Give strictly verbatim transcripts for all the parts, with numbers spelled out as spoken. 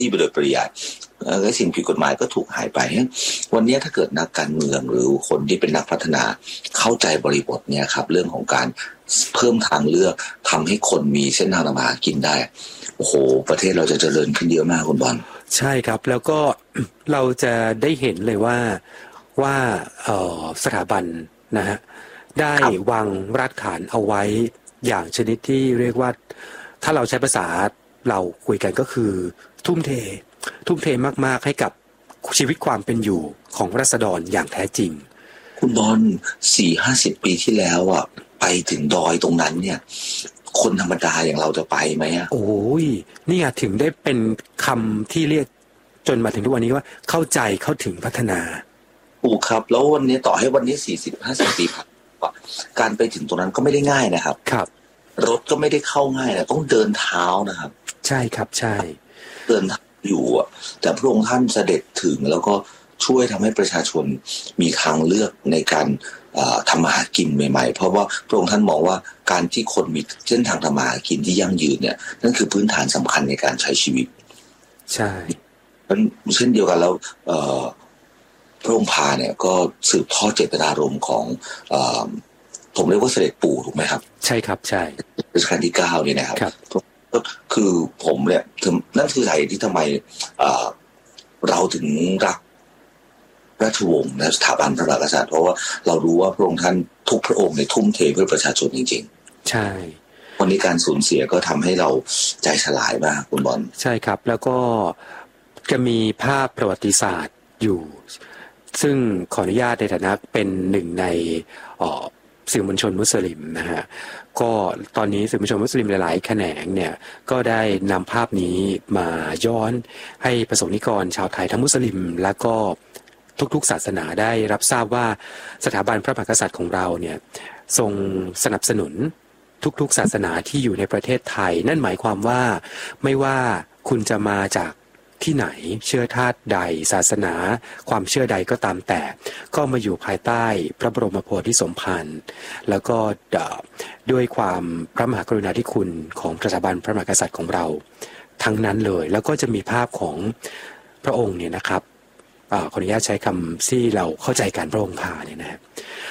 ที่โดยปริยายและสิ่งผิดกฎหมายก็ถูกหายไปวันนี้ถ้าเกิดนักการเมืองหรือคนที่เป็นนักพัฒนาเข้าใจบริบทเนี่ยครับเรื่องของการเพิ่มทางเลือกทำให้คนมีเส้นทางทำมาหากินได้โอ้โหประเทศเราจะเจริญขึ้นเยอะมากคุณบอลใช่ครับแล้วก็เราจะได้เห็นเลยว่าว่าสถาบันนะฮะได้วางรากฐานเอาไว้อย่างชนิดที่เรียกว่าถ้าเราใช้ภาษาเราคุยกันก็คือทุ่มเททุ่มเทมากๆให้กับชีวิตความเป็นอยู่ของราษฎรอย่างแท้จริงคุณบอลสี่ห้าสิบปีที่แล้วอ่ะไปถึงดอยตรงนั้นเนี่ยคนธรรมดาอย่างเราจะไปไหมอ่ะโอ้ยนี่ไงถึงได้เป็นคำที่เรียกจนมาถึงทุกวันนี้ว่าเข้าใจเข้าถึงพัฒนาถูกครับแล้ววันนี้ต่อให้วันนี้สี่สิบห้าสิบปีผ่านไปการไปถึงตรงนั้นก็ไม่ได้ง่ายนะครับครับรถก็ไม่ได้เข้าง่ายนะต้องเดินเท้านะครับใช่ครับใช่เดินอยู่อ่ะแต่พระองค์ท่านเสด็จถึงแล้วก็ช่วยทำให้ประชาชนมีทางเลือกในการทำมาหากินใหม่ๆเพราะว่าพระองค์ท่านมองว่าการที่คนมีเส้นทางทำมาหากินที่ยั่งยืนเนี่ยนั่นคือพื้นฐานสำคัญในการใช้ชีวิตใช่เช่นเดียวกันแล้วพระองค์พาเนี่ยก็สืบทอดเจตนารมณ์ของผมเรียกว่าเสด็จปู่ถูกไหมครับใช่ครับใช่รัชกาลที่เก้าเนี่ยนะครับก็คือผมเนี่ยนั่นคือสาเหตุที่ทำไมเราถึงรักราชวงศ์และสถาบันพระมหากษัตริย์เพราะว่าเรารู้ว่าพระองค์ท่านทุกพระองค์ในทุ่มเทเพื่อประชาชนจริงๆใช่วันนี้การสูญเสียก็ทำให้เราใจสลายมากคุณบอลใช่ครับแล้วก็จะมีภาพประวัติศาสตร์อยู่ซึ่งขออนุญาตในฐานะเป็นหนึ่งในสื่อมวลชนมุสลิมนะฮะก็ตอนนี้สื่อมวลชนมุสลิมหลายๆแขนงเนี่ยก็ได้นำภาพนี้มาย้อนให้ประสบนิกรชาวไทยทั้งมุสลิมและก็ทุกๆศาสนาได้รับทราบว่าสถาบันพระมหากษัตริย์ของเราเนี่ยทรงสนับสนุนทุกๆศาสนาที่อยู่ในประเทศไทยนั่นหมายความว่าไม่ว่าคุณจะมาจากที่ไหนเชื้อชาติใดศาสนาความเชื่อใดก็ตามแต่ก็มาอยู่ภายใต้พระบรมโพธิสมภารแล้วก็ด้วยความพระมหากรุณาธิคุณของสถาบันพระมหากษัตริย์ของเราทั้งนั้นเลยแล้วก็จะมีภาพของพระองค์เนี่ยนะครับขออนุญาตใช้คำที่เราเข้าใจกันพระองค์พาเนี่ยนะครับ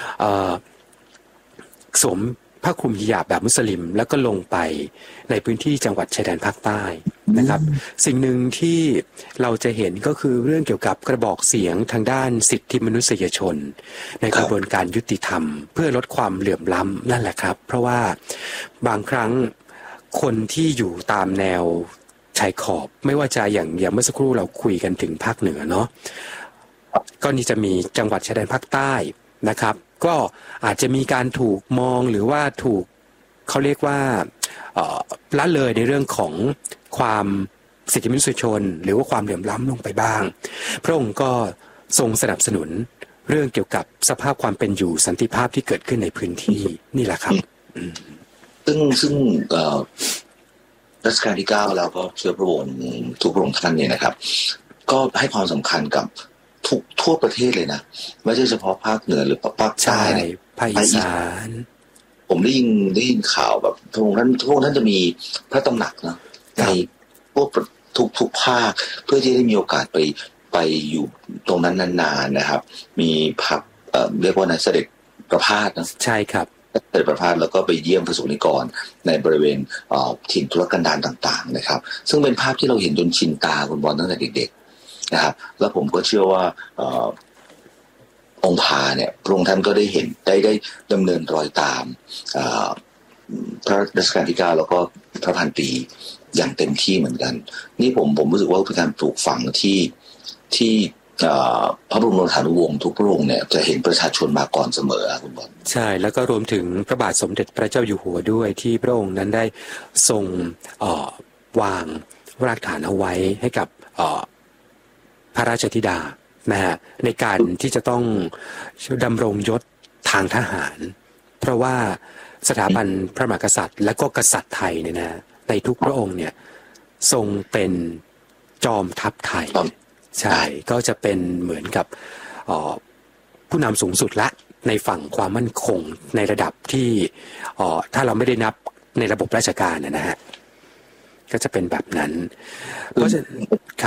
สวมผ้าคลุมฮิญาบแบบมุสลิมแล้วก็ลงไปในพื้นที่จังหวัดชายแดนภาคใต้นะครับสิ่งหนึ่งที่เราจะเห็นก็คือเรื่องเกี่ยวกับกระบอกเสียงทางด้านสิทธิมนุษยชนในกระบวนการยุติธรรมเพื่อลดความเหลื่อมล้ำนั่นแหละครับเพราะว่าบางครั้งคนที่อยู่ตามแนวชายขอบไม่ว่าจะอย่างอย่างเมื่อสักครู่เราคุยกันถึงภาคเหนือเนาะก็นี่จะมีจังหวัดชายแดนภาคใต้นะครับก็อาจจะมีการถูกมองหรือว่าถูกเขาเรียกว่าละเลยในเรื่องของความสิทธิมนุษยชนหรือว่าความเหลื่อมล้ำลงไปบ้างพระองค์ก็ทรงสนับสนุนเรื่องเกี่ยวกับสภาพความเป็นอยู่สันติภาพที่เกิดขึ้นในพื้นที่นี่แหละครับซึ่งซึ่งรัชกาลที่เก้าแล้วก็เชื้อพระวงศ์ทุกพระองค์ท่านเนี่ยนะครับก็ให้ความสำคัญกับทุกทั่วประเทศเลยนะไม่ใช่เฉพาะภาคเหนือหรือภาคใต้ภาคอีสานผมได้ยินได้ยินข่าวแบบพระองค์ท่านพระองค์ท่านจะมีพระตำหนักนะในพวกทุกทุกภาคเพื่อที่ได้มีโอกาสไปไปอยู่ตรงนั้นนานๆนะครับมีพักเอ่อเรียกว่านะเสด็จประพาสนะใช่ครับเสด็จประพาสแล้วก็ไปเยี่ยมพระสงฆ์นิกรในบริเวณถิ่นทุรกันดารต่างๆนะครับซึ่งเป็นภาพที่เราเห็นจนชินตาคุณบอลตั้งแต่เด็กๆนะครับแล้วผมก็เชื่อว่าองค์พาเนี่ยพระองค์ท่านก็ได้เห็นได้ได้ดำเนินรอยตามพระรัชกาลที่เก้าแล้วก็พระพันปีอย่างเต็มที่เหมือนกันนี่ผมผมรู้สึกว่าเป็นการปลูกฝังที่ที่พระบรมราชานุวงศ์ทุกพระองค์เนี่ยจะเห็นประชาชนมาก่อนเสมอคุณบอลใช่แล้วก็รวมถึงพระบาทสมเด็จพระเจ้าอยู่หัวด้วยที่พระองค์นั้นได้ทรงวางรากฐานเอาไว้ให้กับพระราชธิดานะฮะในการที่จะต้องดำรงยศทางทหารเพราะว่าสถาบันพระมหากษัตริย์และก็กษัตริย์ไทยเนี่ยนะในทุกพระองค์เนี่ยทรงเป็นจอมทัพไทยใช่ก็จะเป็นเหมือนกับผู้นำสูงสุดละในฝั่งความมั่นคงในระดับที่ถ้าเราไม่ได้นับในระบบราชการนะฮะก็จะเป็นแบบนั้นก็จะ